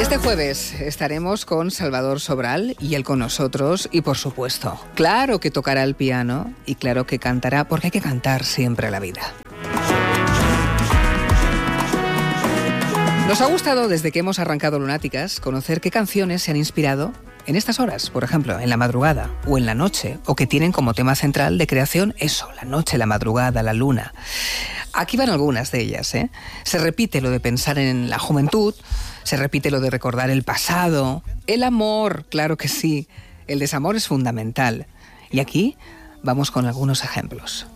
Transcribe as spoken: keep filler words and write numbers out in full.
Este jueves estaremos con Salvador Sobral y él con nosotros y, por supuesto, claro que tocará el piano y claro que cantará, porque hay que cantar siempre la vida. Nos ha gustado, desde que hemos arrancado Lunáticas, conocer qué canciones se han inspirado en estas horas, por ejemplo, en la madrugada o en la noche, o que tienen como tema central de creación eso, la noche, la madrugada, la luna. Aquí van algunas de ellas, ¿eh? Se repite lo de pensar en la juventud, se repite lo de recordar el pasado, el amor, claro que sí, el desamor es fundamental. Y aquí vamos con algunos ejemplos.